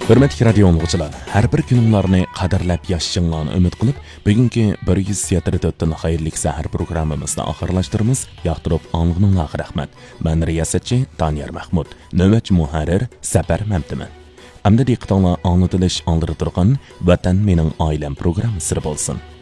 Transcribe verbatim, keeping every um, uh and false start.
Hürmetli radio dinləyicilər, hər bir gününlərni qadrləb yaşayışınlarını ümid qılıb, bugünkü bir yuz yetmiş dörddən xeyirlik səhər proqramımızda axırlaşdırımız. Yaxtırıb anlığınızға rəhmət. Mən riyasətçi Daniyar Mahmud, növbətçi müharrir Səfər Məmtimin. Əmdə diqqətinizə anlatılış aldırı turğan Vatan mening oilam programmasi bo'lsin.